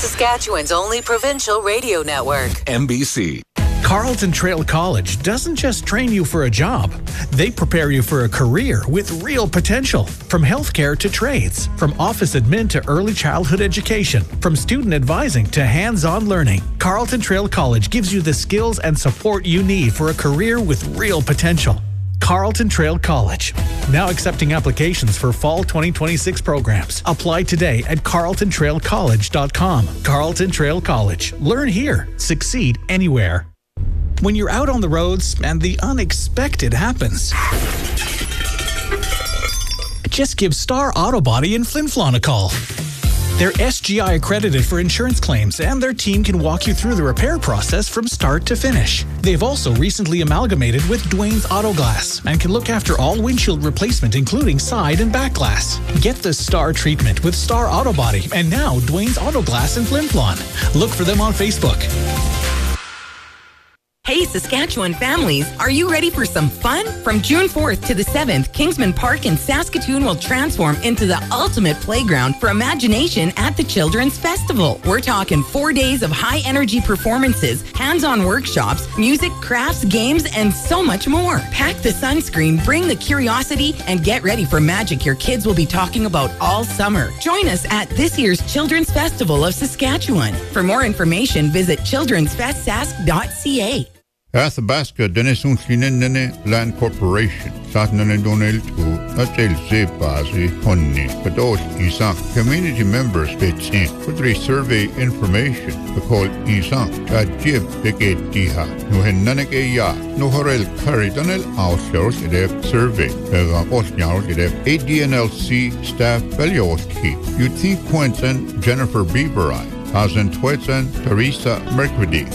Saskatchewan's only provincial radio network. MBC. Carleton Trail College doesn't just train you for a job. They prepare you for a career with real potential. From healthcare to trades, from office admin to early childhood education, from student advising to hands-on learning, Carleton Trail College gives you the skills and support you need for a career with real potential. Carleton Trail College. Now accepting applications for fall 2026 programs. Apply today at carletontrailcollege.com. Carleton Trail College. Learn here. Succeed anywhere. When you're out on the roads and the unexpected happens, just give Star Auto Body in Flin Flon a call. They're SGI accredited for insurance claims, and their team can walk you through the repair process from start to finish. They've also recently amalgamated with Dwayne's Auto Glass and can look after all windshield replacement, including side and back glass. Get the Star treatment with Star Auto Body and now Dwayne's Auto Glass in Flin Flon. Look for them on Facebook. Hey, Saskatchewan families, are you ready for some fun? From June 4th to the 7th, Kingsman Park in Saskatoon will transform into the ultimate playground for imagination at the Children's Festival. We're talking 4 days of high-energy performances, hands-on workshops, music, crafts, games, and so much more. Pack the sunscreen, bring the curiosity, and get ready for magic your kids will be talking about all summer. Join us at this year's Children's Festival of Saskatchewan. For more information, visit childrensfestsask.ca. Athabasca Denison Shinene Land Corporation, Satnan Donel to Achel Sebasi Honni, Kadosh Isan, community members Betsin, Kudri survey information, the call Isan, Tajib Beke Diha, Nuhenaneke Ya, Nohorel Karidanel Auslers Edef survey, Ega Osnyar Edef ADNLC staff Belioski, Uti Quentin Jennifer Bieberai, Hazen Twetsen Teresa Mercredi.